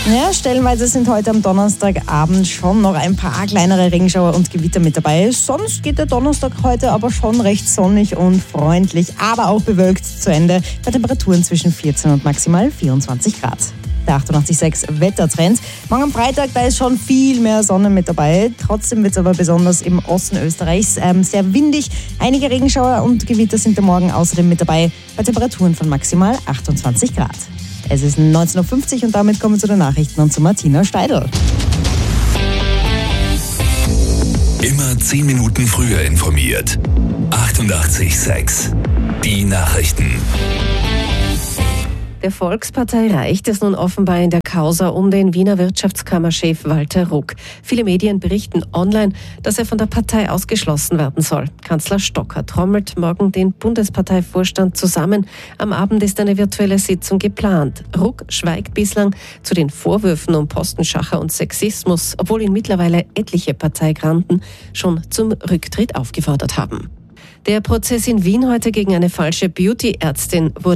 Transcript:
Ja, stellenweise sind heute am Donnerstagabend schon noch ein paar kleinere Regenschauer und Gewitter mit dabei. Sonst geht der Donnerstag heute aber schon recht sonnig und freundlich, aber auch bewölkt zu Ende bei Temperaturen zwischen 14 und maximal 24 Grad. Der 88.6 Wettertrend. Morgen am Freitag, da ist schon viel mehr Sonne mit dabei. Trotzdem wird es aber besonders im Osten Österreichs sehr windig. Einige Regenschauer und Gewitter sind am Morgen außerdem mit dabei bei Temperaturen von maximal 28 Grad. Es ist 19.50 Uhr und damit kommen wir zu den Nachrichten und zu Martina Steidl. Immer 10 Minuten früher informiert. 88.6 Die Nachrichten. Der Volkspartei reicht es nun offenbar in der Causa um den Wiener Wirtschaftskammerchef Walter Ruck. Viele Medien berichten online, dass er von der Partei ausgeschlossen werden soll. Kanzler Stocker trommelt morgen den Bundesparteivorstand zusammen. Am Abend ist eine virtuelle Sitzung geplant. Ruck schweigt bislang zu den Vorwürfen um Postenschacher und Sexismus, obwohl ihn mittlerweile etliche Parteigranden schon zum Rücktritt aufgefordert haben. Der Prozess in Wien heute gegen eine falsche Beauty-Ärztin wurde